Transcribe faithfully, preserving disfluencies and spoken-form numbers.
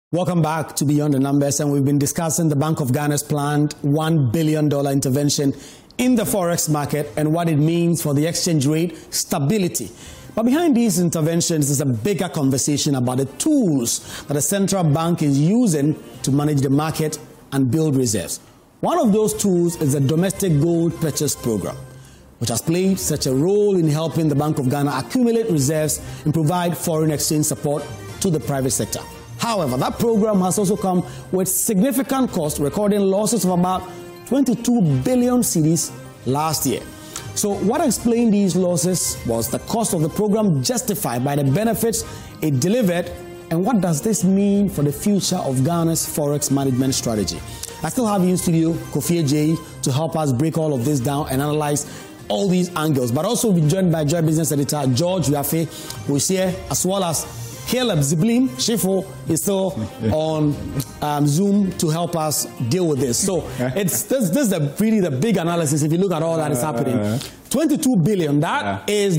Welcome back to Beyond the Numbers, and we've been discussing the Bank of Ghana's planned one billion dollars intervention in the forex market and what it means for the exchange rate stability. But behind these interventions is a bigger conversation about the tools that the central bank is using to manage the market and build reserves. One of those tools is the domestic gold purchase program, which has played such a role in helping the Bank of Ghana accumulate reserves and provide foreign exchange support to the private sector. However, that program has also come with significant costs, recording losses of about twenty-two billion cedis last year. So what explained these losses? Was the cost of the program justified by the benefits it delivered? And what does this mean for the future of Ghana's forex management strategy? I still have you in studio, Kofi Ajayi, to help us break all of this down and analyze all these angles. But also we'll be joined by Joy Business Editor George Wiafe, who is here, as well as Caleb Ziblim Shifo is still on um, Zoom to help us deal with this. So it's this, this is the, really the big analysis if you look at all that is happening. twenty-two billion, that is